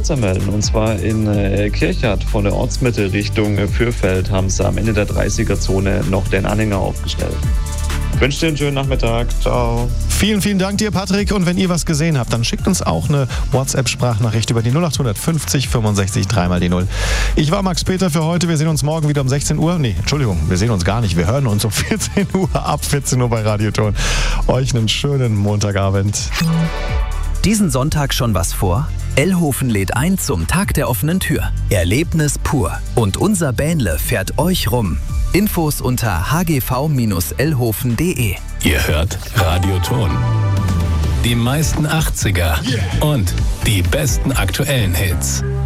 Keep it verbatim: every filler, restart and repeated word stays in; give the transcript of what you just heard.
kurz anmelden. Und zwar in äh, Kirchhardt von der Ortsmitte Richtung äh, Fürfeld haben sie am Ende der dreißiger-Zone noch den Anhänger aufgestellt. Ich wünsche dir einen schönen Nachmittag. Ciao. Vielen, vielen Dank dir, Patrick. Und wenn ihr was gesehen habt, dann schickt uns auch eine WhatsApp-Sprachnachricht über die null acht fünfzig fünfundsechzig drei mal die null. Ich war Max Peter für heute. Wir sehen uns morgen wieder um sechzehn Uhr. Nee, Entschuldigung, wir sehen uns gar nicht. Wir hören uns um vierzehn Uhr, ab vierzehn Uhr bei Radioton. Euch einen schönen Montagabend. Diesen Sonntag schon was vor? Ellhofen lädt ein zum Tag der offenen Tür. Erlebnis pur. Und unser Bähnle fährt euch rum. Infos unter h g v Bindestrich ellhofen punkt d e. Ihr hört Radioton. Die meisten achtziger und die besten aktuellen Hits.